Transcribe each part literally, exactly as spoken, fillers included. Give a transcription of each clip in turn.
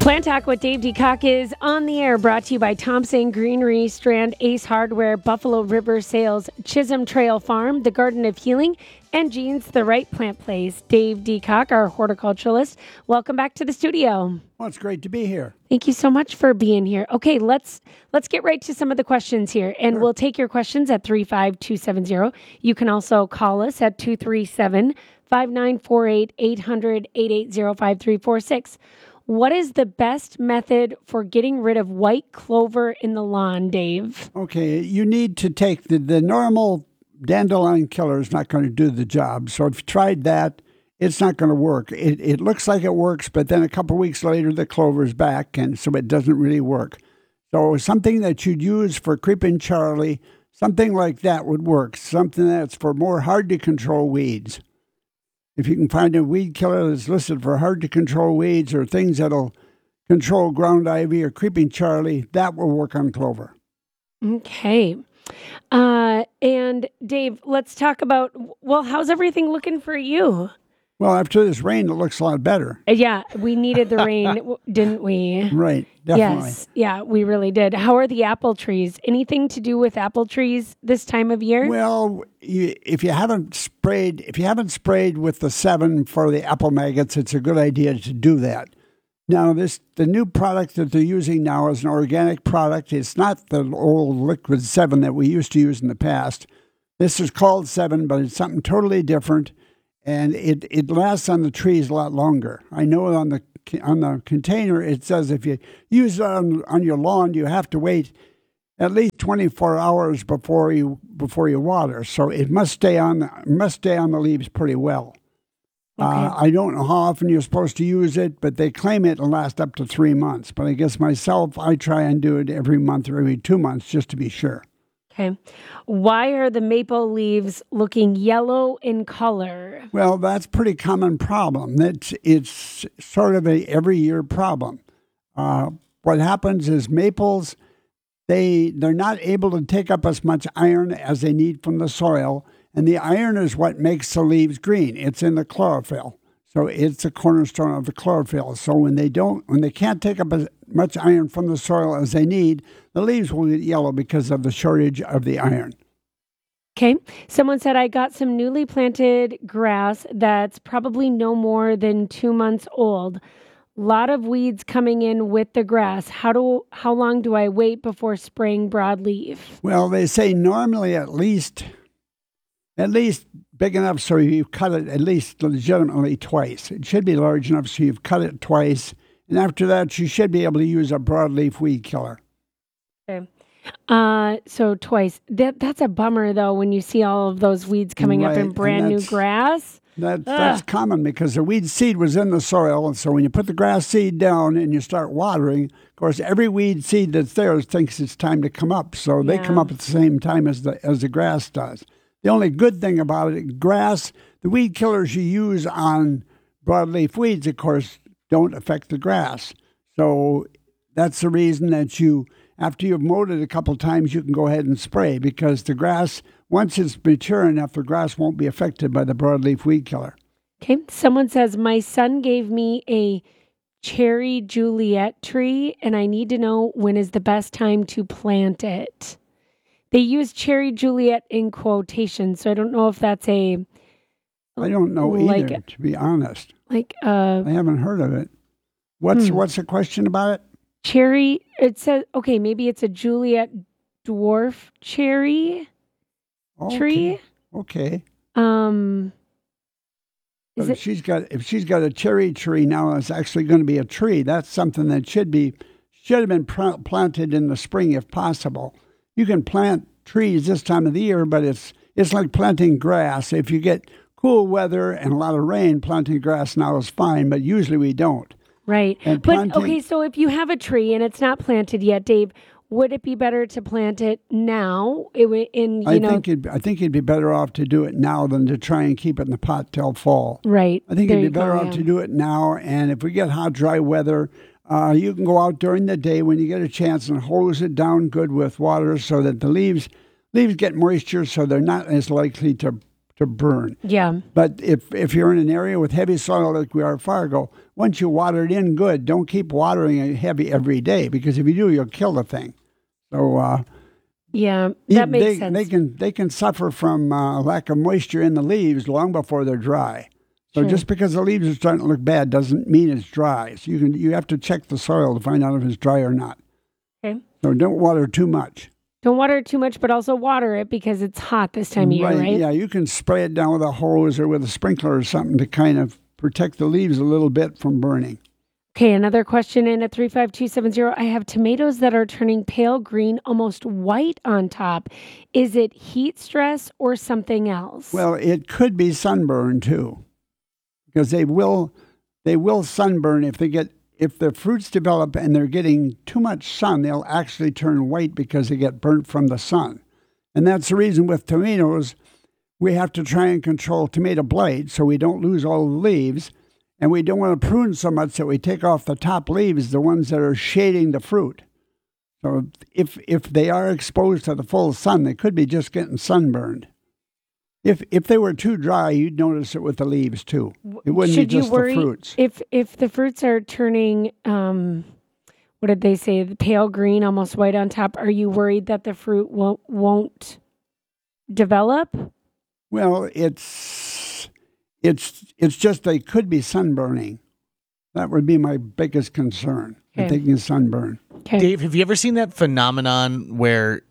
Plant Talk with Dave DeCock is on the air, brought to you by Thompson Greenery, Strand, Ace Hardware, Buffalo River Sales, Chisholm Trail Farm, The Garden of Healing, and Jeans The Right Plant Place. Dave DeCock, our horticulturalist, welcome back to the studio. Well, it's great to be here. Thank you so much for being here. Okay, let's let's get right to some of the questions here, and Sure. we'll take your questions at three five two seven zero. You can also call us at two three seven, five nine four eight, eight hundred, eight eight zero, five three four six. What is the best method for getting rid of white clover in the lawn, Dave? Okay, you need to take the, the normal dandelion killer is not going to do the job. So if you tried that, it's not going to work. It, it looks like it works, but then a couple weeks later, the clover is back, and so it doesn't really work. So something that you'd use for Creeping Charlie, something like that would work. Something that's for more hard-to-control weeds. If you can find a weed killer that's listed for hard-to-control weeds or things that'll control ground ivy or Creeping Charlie, that will work on clover. Okay. Uh, and Dave, let's talk about, well, how's everything looking for you? Well, after this rain, it looks a lot better. Uh, Yeah, we needed the rain, didn't we? Right, definitely. Yes, yeah, we really did. How are the apple trees? Anything to do with apple trees this time of year? Well, you, if you haven't sprayed, if you haven't sprayed with the seven for the apple maggots, it's a good idea to do that. Now, this the new product that they're using now is an organic product. It's not the old liquid seven that we used to use in the past. This is called seven, but it's something totally different. And it, it lasts on the trees a lot longer. I know on the on the container it says if you use it on, on your lawn, you have to wait at least twenty-four hours before you before you water. So it must stay on the, must stay on the leaves pretty well. Okay. Uh, I don't know how often you're supposed to use it, but they claim it'll last up to three months. But I guess myself, I try and do it every month or every two months just to be sure. Okay. Why are the maple leaves looking yellow in color? Well, that's a pretty common problem. That's it's sort of a every year problem. Uh, what happens is maples, they they're not able to take up as much iron as they need from the soil, and the iron is what makes the leaves green. It's in the chlorophyll, so it's a cornerstone of the chlorophyll. So when they don't, when they can't take up as much iron from the soil as they need, the leaves will get yellow because of the shortage of the iron. Okay. Someone said, I got some newly planted grass that's probably no more than two months old. Lot of weeds coming in with the grass. How do how long do I wait before spraying broadleaf? Well, they say normally at least, at least big enough so you cut it at least legitimately twice. It should be large enough so you've cut it twice. And after that, you should be able to use a broadleaf weed killer. Okay. Uh, so twice. That that's a bummer though when you see all of those weeds coming Right, up in and brand new that's- grass. That, that's common because the weed seed was in the soil. And so when you put the grass seed down and you start watering, of course, every weed seed that's there thinks it's time to come up. So they Yeah. come up at the same time as the as the grass does. The only good thing about it, grass, the weed killers you use on broadleaf weeds, of course, don't affect the grass. So that's the reason that you, after you've mowed it a couple times, you can go ahead and spray because the grass, once it's mature enough, the grass won't be affected by the broadleaf weed killer. Okay. Someone says, my son gave me a cherry Juliet tree and I need to know when is the best time to plant it. They use cherry Juliet in quotation, so I don't know if that's a... I don't know like, either, to be honest. Like uh, I haven't heard of it. What's Hmm. what's the question about it? cherry, it says, okay, maybe it's a Juliet dwarf cherry tree. Okay. Um, But is if it, she's got if she's got a cherry tree now, it's actually going to be a tree. That's something that should be should have been pl- planted in the spring if possible. You can plant trees this time of the year, but it's it's like planting grass. If you get cool weather and a lot of rain, planting grass now is fine, but usually we don't. right. And But, planting- okay, so if you have a tree and it's not planted yet, Dave, would it be better to plant it now? It, w- in, you I know, think it'd, I think you'd be better off to do it now than to try and keep it in the pot till fall. right. I think There it'd be you better go, off yeah. to do it now. And if we get hot, dry weather, uh, you can go out during the day when you get a chance and hose it down good with water so that the leaves leaves get moisture, so they're not as likely to to burn. Yeah. But if if you're in an area with heavy soil like we are at Fargo, once you water it in good, don't keep watering it heavy every day, because if you do, you'll kill the thing. So uh, yeah, that makes they, sense. They can they can suffer from uh, lack of moisture in the leaves long before they're dry. So Sure. just because the leaves are starting to look bad doesn't mean it's dry. So you can you have to check the soil to find out if it's dry or not. Okay. So don't water too much. Don't water it too much, but also water it because it's hot this time of year, right? Yeah, you can spray it down with a hose or with a sprinkler or something to kind of protect the leaves a little bit from burning. Okay, another question in at three five two seven zero. I have tomatoes that are turning pale green, almost white on top. Is it heat stress or something else? Well, it could be sunburn too, because they will they will sunburn if they get if the fruits develop and they're getting too much sun. They'll actually turn white because they get burnt from the sun, and that's the reason with tomatoes we have to try and control tomato blight so we don't lose all the leaves. And we don't want to prune so much that we take off the top leaves, the ones that are shading the fruit. So if if they are exposed to the full sun, they could be just getting sunburned. If if they were too dry, you'd notice it with the leaves too. It wouldn't Should be just you worry the fruits. If if the fruits are turning, um, what did they say, the pale green, almost white on top, are you worried that the fruit won't won't develop? Well, it's it's it's just they could be sunburning. That would be my biggest concern. Okay. If they can sunburn. Okay. Dave, have you ever seen that phenomenon where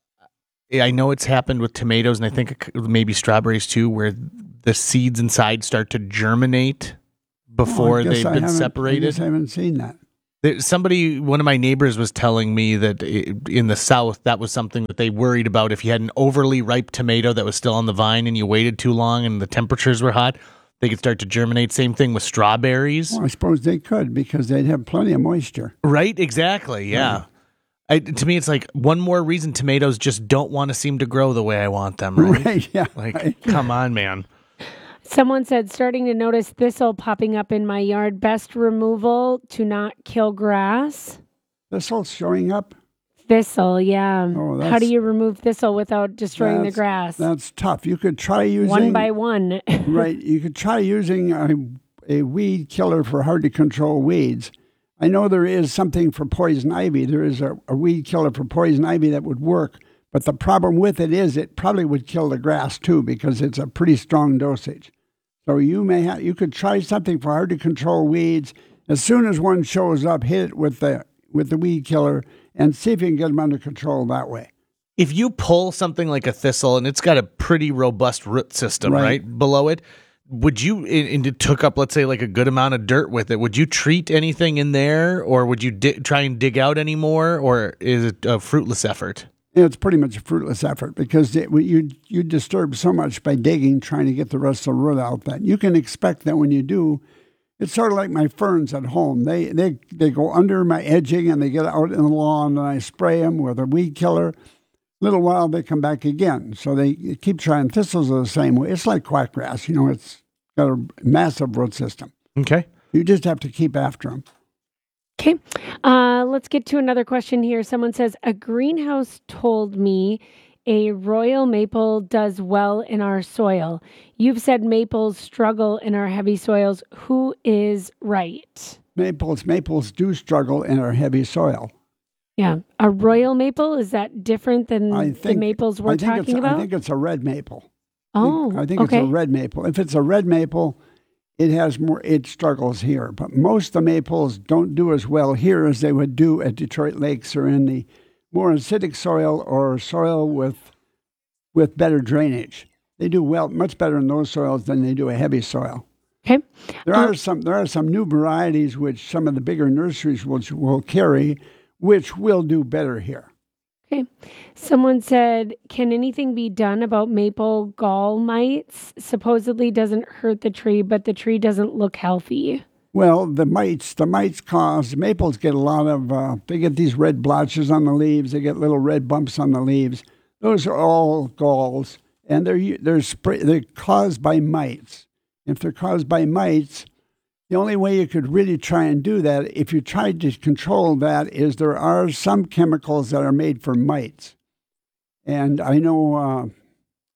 I know it's happened with tomatoes and I think maybe strawberries too, where the seeds inside start to germinate before Oh, I guess they've I been haven't- I separated? guess I haven't seen that. There- Somebody, one of my neighbors was telling me that i- in the South, that was something that they worried about. If you had an overly ripe tomato that was still on the vine and you waited too long and the temperatures were hot, they could start to germinate. Same thing with strawberries. Well, I suppose they could because they'd have plenty of moisture. Right? Exactly. Yeah. I, to me, it's like one more reason tomatoes just don't want to seem to grow the way I want them. Right? Right, yeah. Like, right. come on, man. Someone said, starting to notice thistle popping up in my yard. Best removal to not kill grass. Thistle's showing up. Thistle, yeah. Oh, How that's- do you remove thistle without destroying the That's- grass? That's tough. You could try using One by one. right. You could try using a, a weed killer for hard to control weeds. I know there is something for poison ivy. There is a, a weed killer for poison ivy that would work, but the problem with it is it probably would kill the grass too because it's a pretty strong dosage. So you may have you could try something for hard to control weeds. As soon as one shows up, hit it with the with the weed killer and see if you can get them under control that way. If you pull something like a thistle and it's got a pretty robust root system, Right. right, below it, would you, and it took up, let's say, like a good amount of dirt with it, would you treat anything in there, or would you di- try and dig out any more, or is it a fruitless effort? It's pretty much a fruitless effort because it, you you disturb so much by digging, trying to get the rest of the root out that you can expect that when you do, it's sort of like my ferns at home. They they they go under my edging and they get out in the lawn and I spray them with a weed killer. A little while they come back again. So they keep trying. Thistles are the same way. It's like quackgrass. You know, it's got a massive root system. Okay. You just have to keep after them. Okay. Uh, let's get to another question here. Someone says, a greenhouse told me a royal maple does well in our soil. You've said maples struggle in our heavy soils. Who is right? Maples maples do struggle in our heavy soil. Yeah. A royal maple, is that different than I the think maples we're I think talking it's, about? I think it's a red maple. oh, I think okay. it's a red maple. If it's a red maple, it has more. It struggles here, but most of the maples don't do as well here as they would do at Detroit Lakes or in the more acidic soil or soil with with better drainage. They do well, much better in those soils than they do a heavy soil. Okay. There Uh, are some. There are some new varieties which some of the bigger nurseries will will carry, which will do better here. Okay. Someone said, can anything be done about maple gall mites? Supposedly doesn't hurt the tree, but the tree doesn't look healthy. Well, the mites, the mites cause maples get a lot of. Uh, they get these red blotches on the leaves. They get little red bumps on the leaves. Those are all galls, and they're they're spray, they're caused by mites. If they're caused by mites, the only way you could really try and do that, if you tried to control that, is there are some chemicals that are made for mites. And I know uh,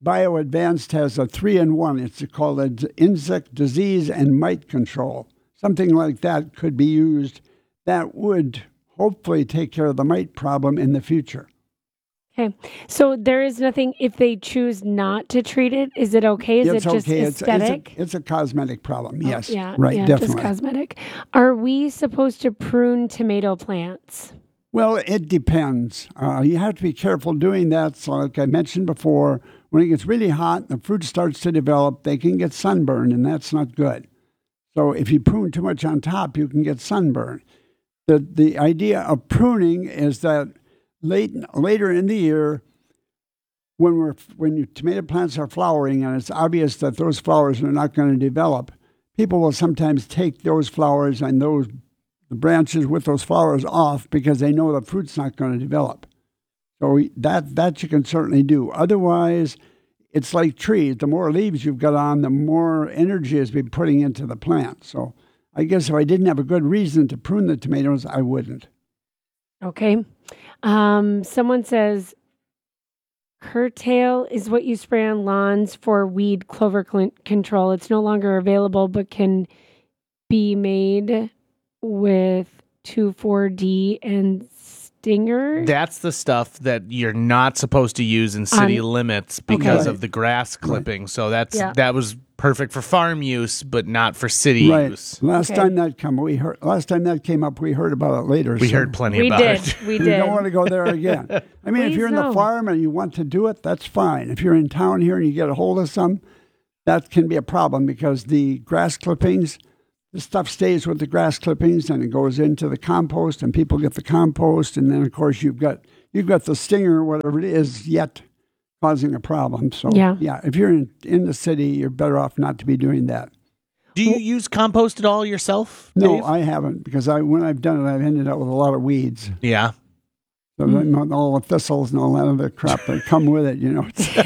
BioAdvanced has a three-in-one. It's called a insect disease and mite control. Something like that could be used. That would hopefully take care of the mite problem in the future. Okay. So there is nothing, if they choose not to treat it, is it okay? Is it's it just okay. aesthetic? It's, it's, a, it's a cosmetic problem, yes. Oh, yeah, right, yeah, definitely. just cosmetic. Are we supposed to prune tomato plants? Well, it depends. Uh, you have to be careful doing that. So like I mentioned before, when it gets really hot and the fruit starts to develop, they can get sunburned, and that's not good. So if you prune too much on top, you can get sunburn. The the idea of pruning is that late later in the year, when we're when your tomato plants are flowering and it's obvious that those flowers are not going to develop, people will sometimes take those flowers and those the branches with those flowers off because they know the fruit's not going to develop. So that that you can certainly do. Otherwise, it's like trees. The more leaves you've got on, the more energy is being putting into the plant. So I guess if I didn't have a good reason to prune the tomatoes, I wouldn't. Okay. Um, someone says, Curtail is what you spray on lawns for weed clover cl- control. It's no longer available, but can be made with two four D and Stinger. That's the stuff that you're not supposed to use in city Um, limits because okay. of the grass clipping. So that's Yeah. that was perfect for farm use, but not for city Right. use. Last Okay. time that come, we heard. Last time that came up, we heard about it later. We so heard plenty we about did. it. We You did. don't want to go there again. I mean, if Please you're in no. the farm and you want to do it, that's fine. If you're in town here and you get a hold of some, that can be a problem because the grass clippings, the stuff stays with the grass clippings and it goes into the compost and people get the compost. And then, of course, you've got you've got the stinger or whatever it is yet causing a problem. So, Yeah. yeah, if you're in, in the city, you're better off not to be doing that. Do you use compost at all yourself? No, Dave? I haven't because I when I've done it, I've ended up with a lot of weeds. Yeah. So mm. all the thistles and all that other crap that come with it, you know.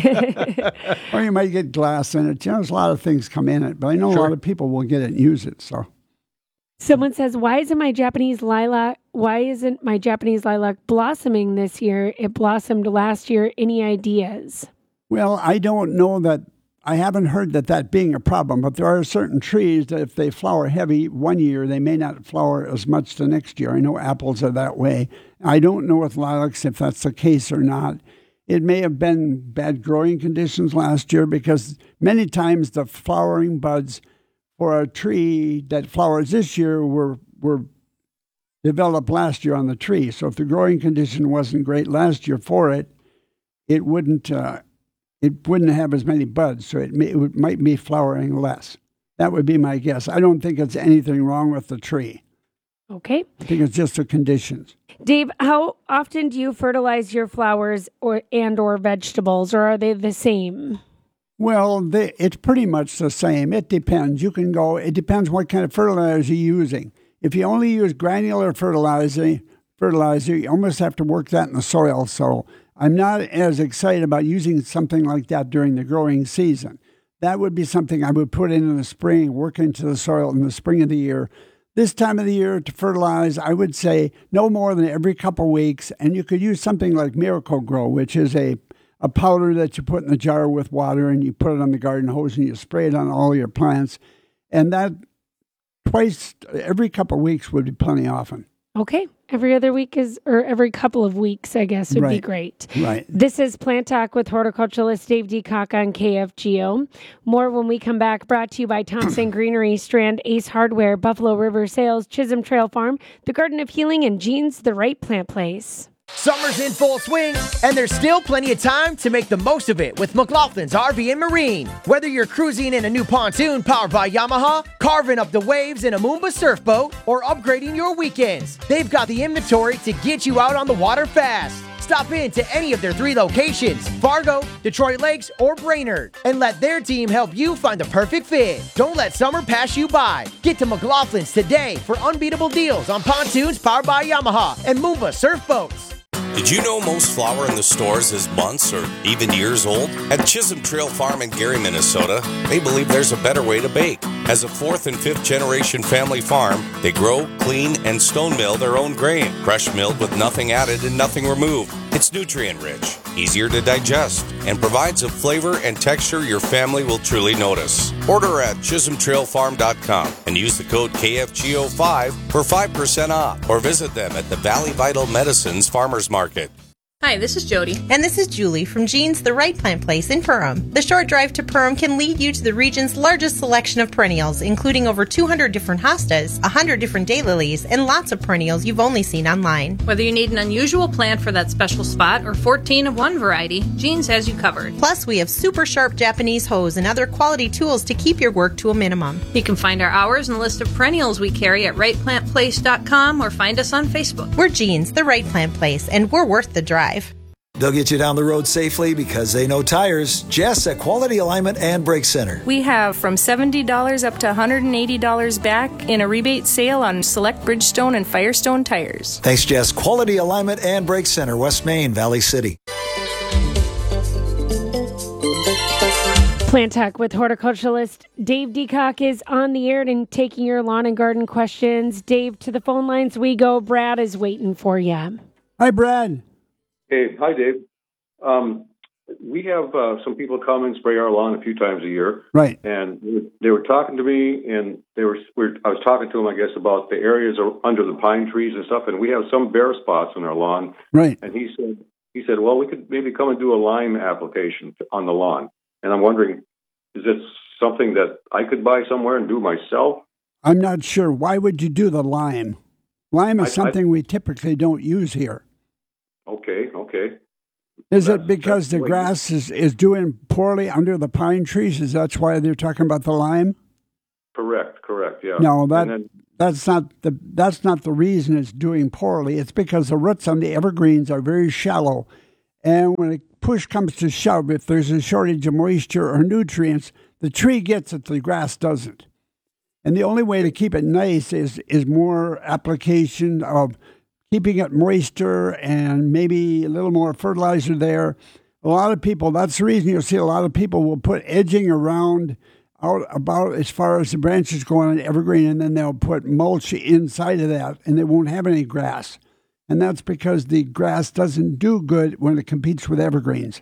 Or you might get glass in it. You know, there's a lot of things come in it, but I know Sure. a lot of people will get it and use it. So Someone says, why isn't my Japanese lilac, why isn't my Japanese lilac blossoming this year? It blossomed last year. Any ideas? Well, I don't know that. I haven't heard that that being a problem, but there are certain trees that if they flower heavy one year, they may not flower as much the next year. I know apples are that way. I don't know with lilacs if that's the case or not. It may have been bad growing conditions last year because many times the flowering buds for a tree that flowers this year were were developed last year on the tree. So if the growing condition wasn't great last year for it, it wouldn't uh, it wouldn't have as many buds. So it, may, it would, might be flowering less. That would be my guess. I don't think it's anything wrong with the tree. Okay. I think it's just the conditions. Dave, how often do you fertilize your flowers or and or vegetables, or are they the same? Well, they, it's pretty much the same. It depends. You can go, it depends what kind of fertilizer you're using. If you only use granular fertilizer, fertilizer, you almost have to work that in the soil. So I'm not as excited about using something like that during the growing season. That would be something I would put in in the spring, work into the soil in the spring of the year. This time of the year to fertilize, I would say no more than every couple weeks. And you could use something like Miracle-Gro, which is a, a powder that you put in a jar with water and you put it on the garden hose and you spray it on all your plants. And that twice, every couple of weeks would be plenty often. Okay. Every other week is, or every couple of weeks, I guess, would be Right. great. Right. This is Plant Talk with horticulturalist Dave Decock on K F G O. More when we come back, brought to you by Thompson Greenery, Strand Ace Hardware, Buffalo River Sales, Chisholm Trail Farm, the Garden of Healing, and Jean's The Right Plant Place. Summer's in full swing, and there's still plenty of time to make the most of it with McLaughlin's R V and Marine. Whether you're cruising in a new pontoon powered by Yamaha, carving up the waves in a Moomba surfboat, or upgrading your weekends, they've got the inventory to get you out on the water fast. Stop in to any of their three locations, Fargo, Detroit Lakes, or Brainerd, and let their team help you find the perfect fit. Don't let summer pass you by. Get to McLaughlin's today for unbeatable deals on pontoons powered by Yamaha and Moomba surfboats. Did you know most flour in the stores is months or even years old? At Chisholm Trail Farm in Gary, Minnesota, they believe there's a better way to bake. As a fourth and fifth generation family farm, they grow, clean, and stone mill their own grain, fresh milled with nothing added and nothing removed. It's nutrient rich. easier to digest, and provides a flavor and texture your family will truly notice. Order at chisholm trail farm dot com and use the code K F G O five for five percent off, or visit them at the Valley Vital Medicines Farmers Market. Hi, this is Jody. And this is Julie from Jean's The Right Plant Place in Perham. The short drive to Perham can lead you to the region's largest selection of perennials, including over two hundred different hostas, one hundred different daylilies, and lots of perennials you've only seen online. Whether you need an unusual plant for that special spot or fourteen of one variety, Jean's has you covered. Plus, we have super sharp Japanese hose and other quality tools to keep your work to a minimum. You can find our hours and list of perennials we carry at right plant place dot com or find us on Facebook. We're Jean's The Right Plant Place, and we're worth the drive. They'll get you down the road safely because they know tires. Jess at Quality Alignment and Brake Center. We have from seventy dollars up to one hundred eighty dollars back in a rebate sale on select Bridgestone and Firestone tires. Thanks, Jess. Quality Alignment and Brake Center, West Main, Valley City. Plant Talk with horticulturalist Dave Deacock is on the air and taking your lawn and garden questions. Dave, to the phone lines we go. Brad is waiting for you. Hi, Brad. Hey, hi, Dave. Um, we have uh, some people come and spray our lawn a few times a year. Right. And they were talking to me, and they were, we were I was talking to them, I guess, about the areas under the pine trees and stuff. And we have some bare spots on our lawn. Right. And he said, he said, well, we could maybe come and do a lime application on the lawn. And I'm wondering, is it something that I could buy somewhere and do myself? I'm not sure. Why would you do the lime? Lime is I, something I, we typically don't use here. Okay, okay. Is that's, it because the way. grass is, is doing poorly under the pine trees? Is that why they're talking about the lime? Correct, correct, yeah. No, that then, that's not the that's not the reason it's doing poorly. It's because the roots on the evergreens are very shallow. And when a push comes to shove, if there's a shortage of moisture or nutrients, the tree gets it, the grass doesn't. And the only way to keep it nice is is more application of keeping it moisture and maybe a little more fertilizer there. A lot of people, that's the reason you'll see a lot of people will put edging around out about as far as the branches go on an evergreen, and then they'll put mulch inside of that, and they won't have any grass. And that's because the grass doesn't do good when it competes with evergreens.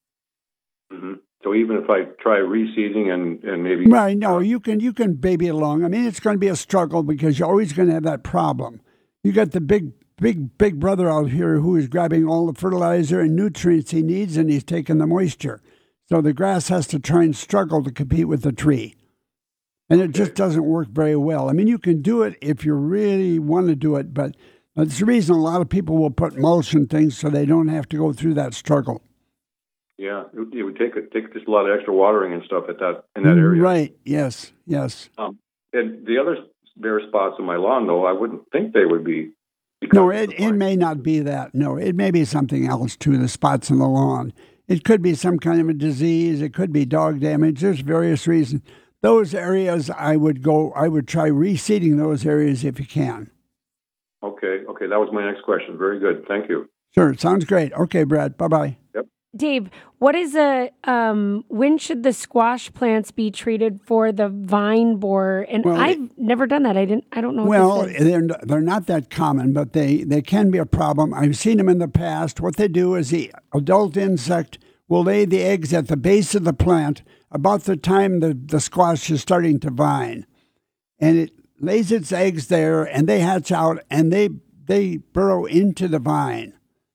Mm-hmm. So even if I try reseeding and, and maybe... Right, no, you can, you can baby it along. I mean, it's going to be a struggle because you're always going to have that problem. You got the big Big, big brother out here who is grabbing all the fertilizer and nutrients he needs, and he's taking the moisture. So the grass has to try and struggle to compete with the tree. And it just doesn't work very well. I mean, you can do it if you really want to do it, but that's the reason a lot of people will put mulch and things so they don't have to go through that struggle. Yeah, it would take, take just a lot of extra watering and stuff at that in that area. Right, yes, yes. Um, and the other bare spots in my lawn, though, I wouldn't think they would be. No, it, it may not be that. No, it may be something else too, the spots in the lawn. It could be some kind of a disease. It could be dog damage. There's various reasons. Those areas, I would go, I would try reseeding those areas if you can. Okay, okay. That was my next question. Very good. Thank you. Sure, sounds great. Okay, Brad, bye-bye. Yep. Dave, what is a, um, when should the squash plants be treated for the vine borer? And well, I've never done that. I didn't, I don't know. Well, what this is. they're, they're not that common, but they, they can be a problem. I've seen them in the past. What they do is the adult insect will lay the eggs at the base of the plant about the time the, the squash is starting to vine. And it lays its eggs there, and they hatch out, and they they burrow into the vine.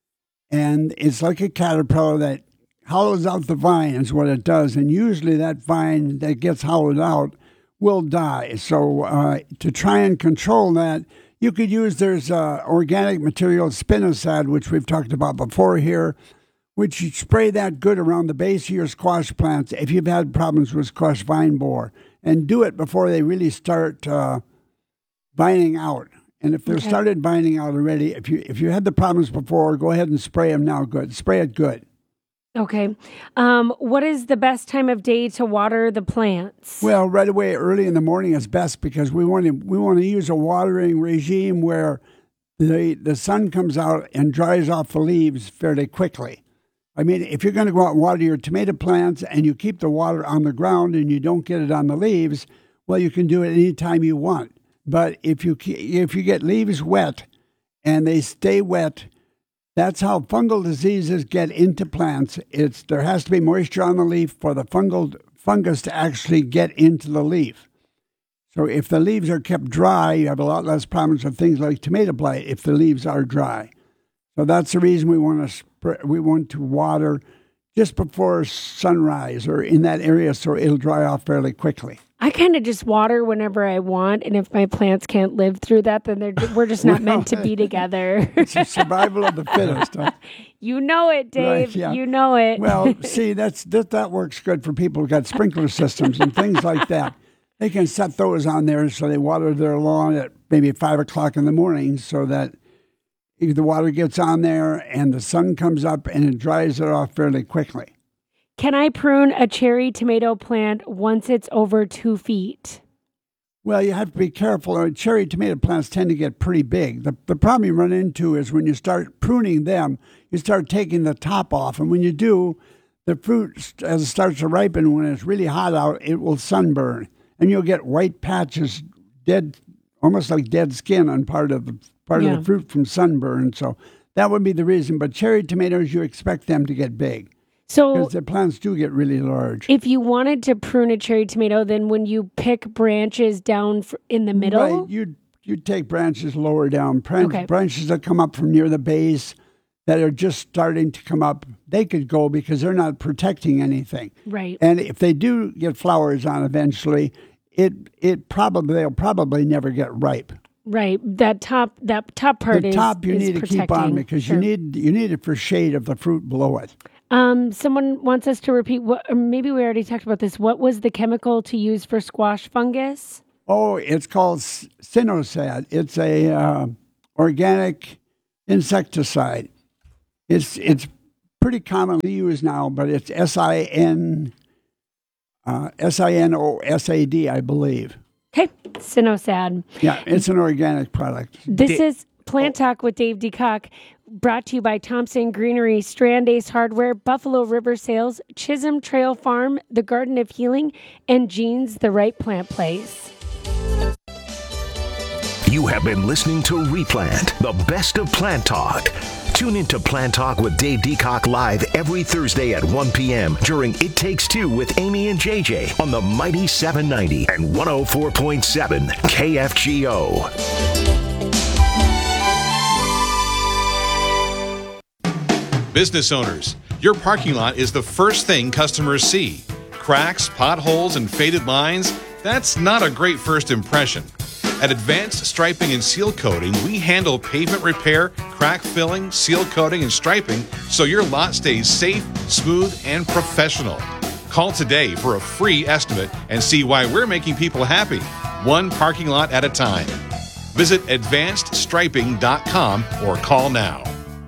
And it's like a caterpillar that hollows out the vine is what it does. And usually that vine that gets hollowed out will die. So uh, to try and control that, you could use, there's uh, organic material, spinosad, which we've talked about before here, which you spray that good around the base of your squash plants if you've had problems with squash vine borer. And do it before they really start uh, vining out. And if they're okay. started vining out already, if you if you had the problems before, go ahead and spray them now. Good, spray it good. Okay. Um, what is the best time of day to water the plants? Well, right away, early in the morning is best because we want to we want to use a watering regime where the the sun comes out and dries off the leaves fairly quickly. I mean, if you're going to go out and water your tomato plants and you keep the water on the ground and you don't get it on the leaves, well, you can do it anytime you want. But if you if you get leaves wet and they stay wet That's how fungal diseases get into plants. It's there has to be moisture on the leaf for the fungal fungus to actually get into the leaf. So if the leaves are kept dry, you have a lot less problems with things like tomato blight if the leaves are dry. So that's the reason we want to sp- we want to water just before sunrise or in that area so it'll dry off fairly quickly. I kind of just water whenever I want, and if my plants can't live through that, then they're, we're just not well, meant to be together. It's a survival of the fittest. Huh? You know it, Dave. Right, yeah. You know it. Well, see, that's that, that works good for people who've got sprinkler systems and things like that. They can set those on there so they water their lawn at maybe five o'clock in the morning so that if the water gets on there and the sun comes up and it dries it off fairly quickly. Can I prune a cherry tomato plant once it's over two feet? Well, you have to be careful. Cherry tomato plants tend to get pretty big. The, the problem you run into is when you start pruning them, you start taking the top off. And when you do, the fruit, as it starts to ripen, when it's really hot out, it will sunburn. And you'll get white patches, dead, almost like dead skin on part of the, part yeah. of the fruit from sunburn. So that would be the reason. But cherry tomatoes, you expect them to get big. So because the plants do get really large. If you wanted to prune a cherry tomato, then when you pick branches down in the middle? Right, you'd, you'd take branches lower down. Branch, okay. Branches that come up from near the base that are just starting to come up, they could go because they're not protecting anything. Right. And if they do get flowers on eventually, it it probably they'll probably never get ripe. Right. That top that top part the is The top you is need to protecting. keep on because sure. you need you need it for shade of the fruit below it. Um, someone wants us to repeat what, or maybe we already talked about this. What was the chemical to use for squash fungus? Oh, it's called Sinosad. It's a uh, organic insecticide. It's it's pretty commonly used now, but it's S I N uh, S I N O S A D, I believe. Okay, Sinosad. Yeah, it's an organic product. This da- is Plant Talk with Dave DeCock. Brought to you by Thompson Greenery, Strand Ace Hardware, Buffalo River Sales, Chisholm Trail Farm, The Garden of Healing, and Jean's The Right Plant Place. You have been listening to Replant, the best of Plant Talk. Tune into Plant Talk with Dave DeCock live every Thursday at one p.m. during It Takes Two with Amy and J J on the Mighty seven ninety and one oh four point seven K F G O. Business owners, your parking lot is the first thing customers see. Cracks, potholes, and faded lines, that's not a great first impression. At Advanced Striping and Seal Coating, we handle pavement repair, crack filling, seal coating, and striping so your lot stays safe, smooth, and professional. Call today for a free estimate and see why we're making people happy, one parking lot at a time. Visit advanced striping dot com or call now.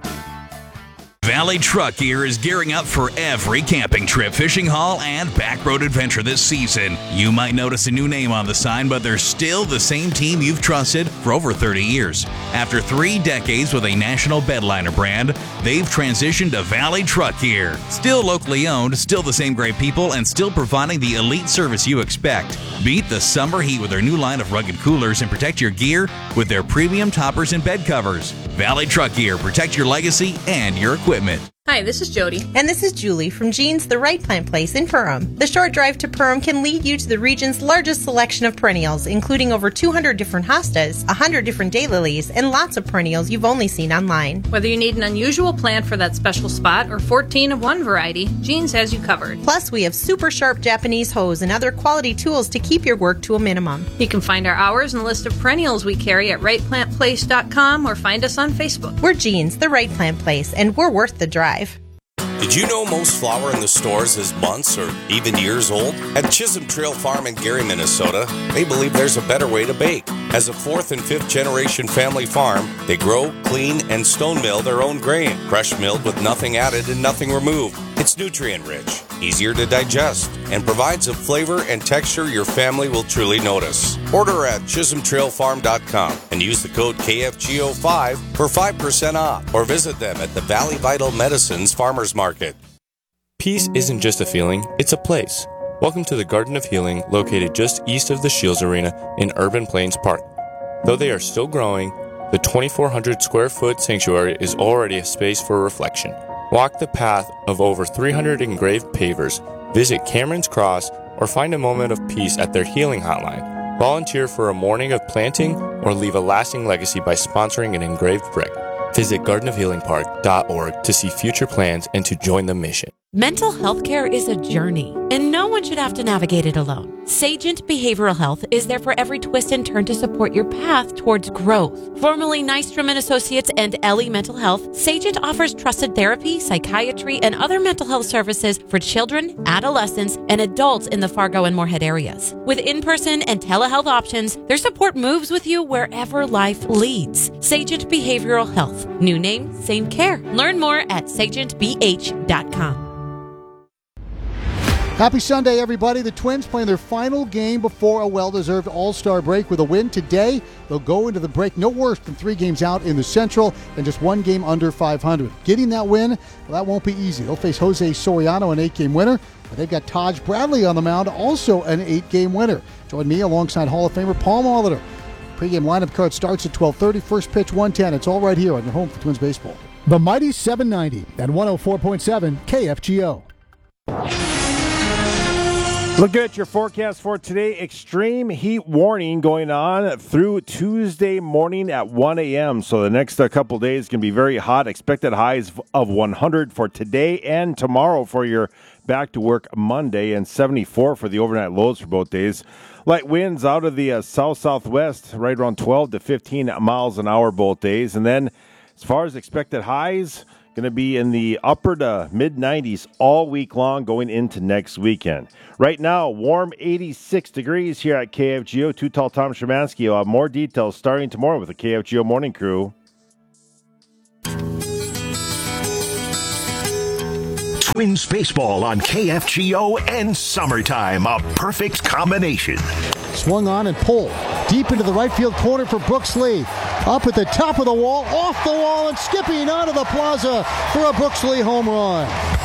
Valley Truck Gear is gearing up for every camping trip, fishing haul, and backroad adventure this season. You might notice a new name on the sign, but they're still the same team you've trusted for over thirty years. After three decades with a national bedliner brand, they've transitioned to Valley Truck Gear. Still locally owned, still the same great people, and still providing the elite service you expect. Beat the summer heat with their new line of rugged coolers and protect your gear with their premium toppers and bed covers. Valley Truck Gear, protect your legacy and your equipment. Hi, this is Jody. And this is Julie from Jean's The Right Plant Place in Perham. The short drive to Perham can lead you to the region's largest selection of perennials, including over two hundred different hostas, one hundred different daylilies, and lots of perennials you've only seen online. Whether you need an unusual plant for that special spot or fourteen of one variety, Jean's has you covered. Plus, we have super sharp Japanese hose and other quality tools to keep your work to a minimum. You can find our hours and list of perennials we carry at right plant place dot com or find us on Facebook. We're Jean's The Right Plant Place, and we're worth the drive. Did you know most flour in the stores is months or even years old? At Chisholm Trail Farm in Gary, Minnesota, they believe there's a better way to bake. As a fourth and fifth generation family farm, they grow, clean, and stone mill their own grain, fresh milled with nothing added and nothing removed. It's nutrient rich, easier to digest, and provides a flavor and texture your family will truly notice. Order at chisholm trail farm dot com and use the code K F G O five for five percent off, or visit them at the Valley Vital Medicines Farmers Market. Peace isn't just a feeling, it's a place. Welcome to the Garden of Healing, located just east of the Shields Arena in Urban Plains Park. Though they are still growing, The twenty-four hundred square foot sanctuary is already a space for reflection. Walk the path of over three hundred engraved pavers, visit Cameron's Cross, or find a moment of peace at their healing hotline. Volunteer for a morning of planting or leave a lasting legacy by sponsoring an engraved brick. Visit garden of healing park dot org to see future plans and to join the mission. Mental health care is a journey, and no one should have to navigate it alone. Sagent Behavioral Health is there for every twist and turn to support your path towards growth. Formerly Nystrom and Associates and Ellie Mental Health, Sagent offers trusted therapy, psychiatry, and other mental health services for children, adolescents, and adults in the Fargo and Moorhead areas. With in-person and telehealth options, their support moves with you wherever life leads. Sagent Behavioral Health. New name, same care. Learn more at sagent b h dot com. Happy Sunday, everybody. The Twins playing their final game before a well-deserved all-star break. With a win today, they'll go into the break no worse than three games out in the Central and just one game under five hundred. Getting that win, well, that won't be easy. They'll face Jose Soriano, an eight-game winner, but they've got Taj Bradley on the mound, also an eight-game winner. Join me alongside Hall of Famer Paul Molitor. Pre-game lineup card starts at twelve thirty. First pitch, one ten. It's all right here on your home for Twins baseball. The Mighty seven ninety and one oh four point seven K F G O. Look at your forecast for today. Extreme heat warning going on through Tuesday morning at one a.m. So the next uh, couple days can be very hot. Expected highs of one hundred for today and tomorrow for your back to work Monday, and seventy-four for the overnight lows for both days. Light winds out of the uh, south-southwest, right around twelve to fifteen miles an hour both days. And then as far as expected highs, going to be in the upper to mid nineties all week long going into next weekend. Right now, warm eighty-six degrees here at K F G O. Too Tall Tom Szymanski. I'll have more details starting tomorrow with the K F G O Morning Crew. Twins baseball on K F G O and summertime, a perfect combination. Swung on and pulled deep into the right field corner for Brooks Lee. Up at the top of the wall, off the wall, and skipping onto the plaza for a Brooks Lee home run.